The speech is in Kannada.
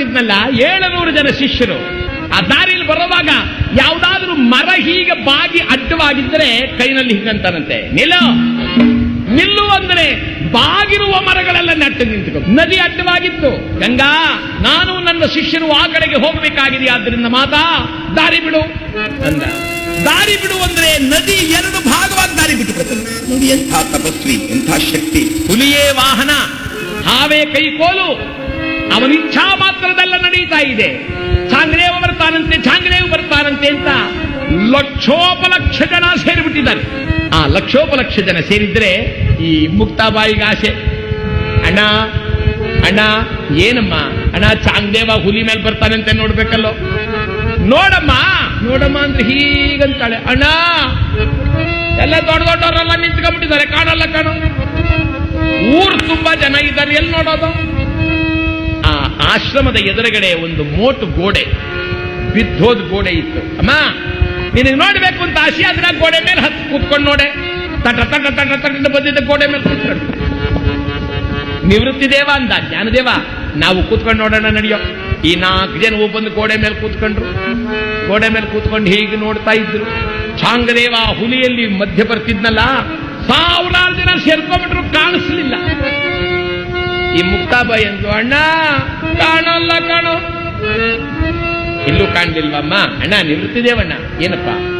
ಮಾಡಿದ್ನಲ್ಲ 700 ಜನ ಶಿಷ್ಯರು ಆ ದಾರಿಯಲ್ಲಿ ಬರುವಾಗ ಯಾವುದಾದ್ರೂ ಮರ ಹೀಗೆ ಬಾಗಿ ಅಡ್ಡವಾಗಿದ್ದರೆ ಕೈನಲ್ಲಿ ಹೀಗಂತಾನಂತೆ, ನಿಲ್ಲು ಅಂದ್ರೆ ಬಾಗಿರುವ ಮರಗಳೆಲ್ಲ ನೆಟ್ಟು ನಿಂತು. ನದಿ ಅಡ್ಡವಾಗಿತ್ತು. ಗಂಗಾ, ನಾನು ನನ್ನ ಶಿಷ್ಯರು ಆ ಕಡೆಗೆ ಹೋಗಬೇಕಾಗಿದೆ, ಆದ್ದರಿಂದ ಮಾತಾ ದಾರಿ ಬಿಡು ಅಂದ. ದಾರಿ ಬಿಡು ಅಂದ್ರೆ ನದಿ 2 ಭಾಗವಾಗಿ ದಾರಿ ಬಿಟ್ಟು ಬರ್ತದೆ. ನೋಡಿ ಎಂಥ ತಪಸ್ವಿ, ಎಂಥ ಶಕ್ತಿ. ಹುಲಿಯೇ ವಾಹನ, ಹಾವೇ ಕೈಕೋಲು, ಅವನ ಇಚ್ಛಾ ಮಾತ್ರದಲ್ಲ ನಡೀತಾ ಇದೆ. ಚಾಂಗ್ರೇವ ಬರ್ತಾನಂತೆ ಅಂತ ಲಕ್ಷೋಪಲಕ್ಷ ಜನ ಸೇರಿಬಿಟ್ಟಿದ್ದಾರೆ. ಆ ಲಕ್ಷೋಪಲಕ್ಷ ಜನ ಸೇರಿದ್ರೆ ಈ ಮುಕ್ತಾಬಾಯಿಗೆ ಆಸೆ. ಅಣ್ಣ ಅಣ್ಣ ಏನಮ್ಮ ಅಣ್ಣ, ಚಾಂಗ್ದೇವ ಹುಲಿ ಮೇಲೆ ಬರ್ತಾನಂತೆ ನೋಡ್ಬೇಕಲ್ಲೋ. ನೋಡಮ್ಮ ಅಂದ್ರೆ ಹೀಗಂತಾಳೆ. ಅಣ್ಣ ಎಲ್ಲ ದೊಡ್ಡವರೆಲ್ಲ ನಿಂತ್ಕೊಂಡ್ಬಿಟ್ಟಿದ್ದಾರೆ, ಕಾಣಲ್ಲ ಕಾಣೋ. ಊರು ತುಂಬಾ ಜನ ಇದ್ದಾರೆ, ಎಲ್ಲಿ ನೋಡೋದು? ಆ ಆಶ್ರಮದ ಎದುರುಗಡೆ ಒಂದು ಮೋಟು ಗೋಡೆ, ಬಿದ್ದೋದ್ ಗೋಡೆ ಇತ್ತು. ಅಮ್ಮ ನಿನಗೆ ನೋಡ್ಬೇಕು ಅಂತ ಆಸೆ ಆದ್ರೆ ಗೋಡೆ ಮೇಲೆ ಹತ್ತು ಕೂತ್ಕೊಂಡು ನೋಡೆ. ತಟ ತಟ ತಟ ತಟ ಬಂದಿದ್ದ ಗೋಡೆ ಮೇಲೆ ಕೂತ್ಕೊಂಡು. ನಿವೃತ್ತಿ ದೇವ ಅಂದ ಜ್ಞಾನದೇವ, ನಾವು ಕೂತ್ಕೊಂಡು ನೋಡೋಣ ನಡೆಯೋ. ಈ 4 ಜನ ಬಂದು ಗೋಡೆ ಮೇಲೆ ಕೂತ್ಕೊಂಡ್ರು. ಗೋಡೆ ಮೇಲೆ ಕೂತ್ಕೊಂಡು ಹೀಗೆ ನೋಡ್ತಾ ಇದ್ರು. ಚಾಂಗದೇವ ಹುಲಿಯಲ್ಲಿ ಮಧ್ಯ ಬರ್ತಿದ್ನಲ್ಲ, 1000 ಜನ ಸೇರ್ಕೊಂಡ್ಬಿಟ್ರು, ಕಾಣಿಸ್ಲಿಲ್ಲ. ಈ ಮುಕ್ತಾಬಾಯಿ ಅಂದ್ರು, ಅಣ್ಣ ಕಾಣಲ್ಲ ಕಾಣೋ. ಇಲ್ಲೂ ಕಾಣ್ಲಿಲ್ವಮ್ಮ? ಅಣ್ಣ ನಿವೃತ್ತಿದೇವಣ್ಣ. ಏನಪ್ಪ?